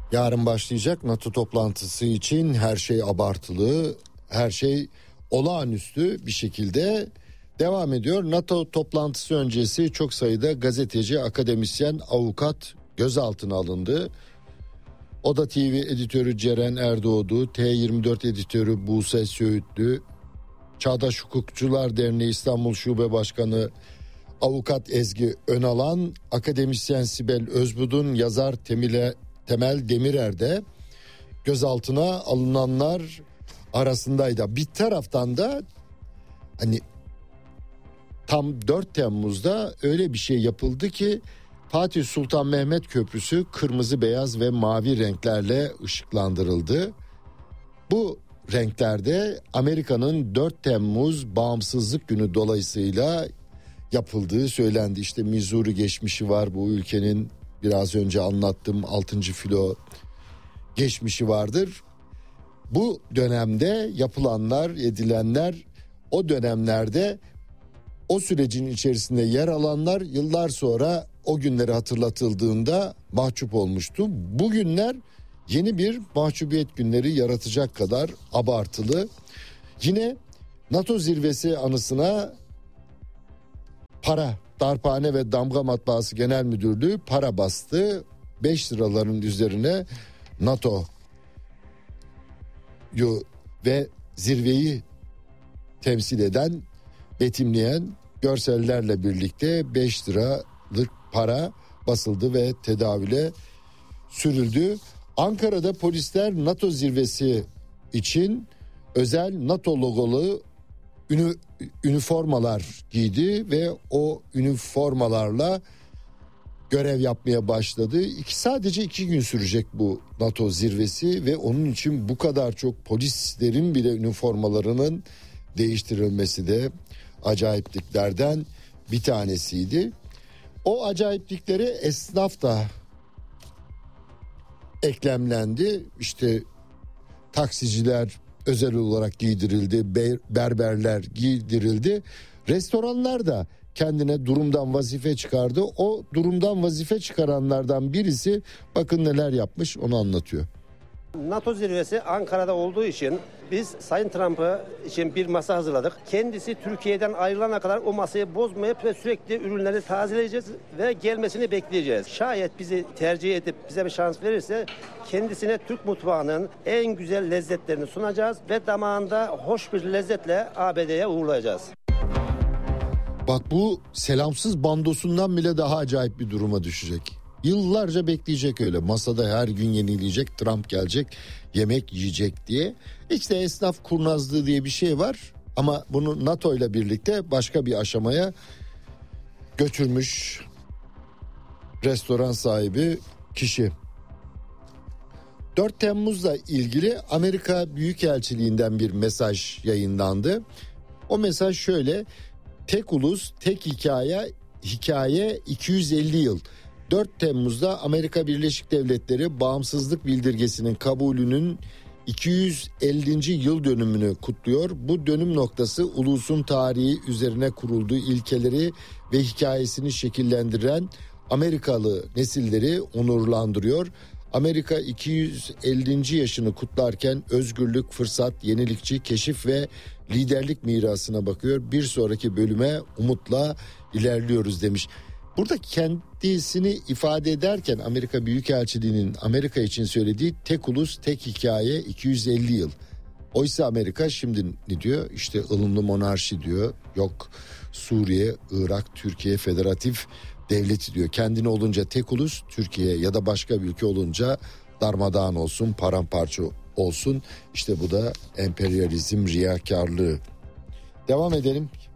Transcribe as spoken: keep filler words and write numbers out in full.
Yarın başlayacak NATO toplantısı için her şey abartılı, her şey olağanüstü bir şekilde devam ediyor. NATO toplantısı öncesi çok sayıda gazeteci, akademisyen, avukat gözaltına alındı. Oda T V editörü Ceren Erdoğdu, T yirmi dört editörü Buse Söğütlü, Çağdaş Hukukçular Derneği İstanbul Şube Başkanı Avukat Ezgi Önalan, akademisyen Sibel Özbudun, yazar Temile, Temel Demirer de gözaltına alınanlar arasındaydı. Bir taraftan da hani tam dört Temmuz'da öyle bir şey yapıldı ki Fatih Sultan Mehmet Köprüsü kırmızı, beyaz ve mavi renklerle ışıklandırıldı. Bu renklerde Amerika'nın dört Temmuz Bağımsızlık Günü dolayısıyla yapıldığı söylendi. İşte Missouri geçmişi var bu ülkenin, biraz önce anlattığım altıncı filo geçmişi vardır. Bu dönemde yapılanlar, edilenler, o dönemlerde o sürecin içerisinde yer alanlar yıllar sonra o günleri hatırlatıldığında mahcup olmuştu. Bugünler yeni bir mahcubiyet günleri yaratacak kadar abartılı. Yine NATO zirvesi anısına para, Darphane ve Damga Matbaası Genel Müdürlüğü para bastı. beş liraların üzerine NATO'yu ve zirveyi temsil eden, betimleyen görsellerle birlikte beş liralık para basıldı ve tedavüle sürüldü. Ankara'da polisler NATO zirvesi için özel NATO logolu ünü, üniformalar giydi ve o üniformalarla görev yapmaya başladı. İki, sadece iki gün sürecek bu NATO zirvesi ve onun için bu kadar çok polislerin bile üniformalarının değiştirilmesi de acayipliklerden bir tanesiydi. O acayipliklere esnaf da eklemlendi. İşte taksiciler özel olarak giydirildi, berberler giydirildi. Restoranlar da kendine durumdan vazife çıkardı. O durumdan vazife çıkaranlardan birisi bakın neler yapmış, onu anlatıyor. NATO zirvesi Ankara'da olduğu için biz Sayın Trump'ı için bir masa hazırladık. Kendisi Türkiye'den ayrılana kadar o masayı bozmayıp ve sürekli ürünleri tazeleyeceğiz ve gelmesini bekleyeceğiz. Şayet bizi tercih edip bize bir şans verirse kendisine Türk mutfağının en güzel lezzetlerini sunacağız ve damağında hoş bir lezzetle A B D'ye uğurlayacağız. Bak bu selamsız bandosundan bile daha acayip bir duruma düşecek. Yıllarca bekleyecek öyle. Masada her gün yenileyecek, Trump gelecek, yemek yiyecek diye. İşte esnaf kurnazlığı diye bir şey var. Ama bunu NATO ile birlikte başka bir aşamaya götürmüş restoran sahibi kişi. dört Temmuz'la ilgili Amerika Büyükelçiliğinden bir mesaj yayınlandı. O mesaj şöyle: tek ulus, tek hikaye, hikaye iki yüz elli yıl. dört Temmuz'da Amerika Birleşik Devletleri bağımsızlık bildirgesinin kabulünün iki yüz ellinci yıl dönümünü kutluyor. Bu dönüm noktası ulusun tarihi üzerine kurulduğu ilkeleri ve hikayesini şekillendiren Amerikalı nesilleri onurlandırıyor. Amerika iki yüz ellinci yaşını kutlarken özgürlük, fırsat, yenilikçi, keşif ve liderlik mirasına bakıyor. Bir sonraki bölüme umutla ilerliyoruz demiş. Burada kendisini ifade ederken Amerika Büyükelçiliği'nin Amerika için söylediği tek ulus, tek hikaye iki yüz elli yıl. Oysa Amerika şimdi ne diyor? İşte ılımlı monarşi diyor. Yok Suriye, Irak, Türkiye Federatif Devleti diyor. Kendine olunca tek ulus, Türkiye ya da başka bir ülke olunca darmadağın olsun, paramparça olsun. İşte bu da emperyalizm riyakarlığı. Devam edelim.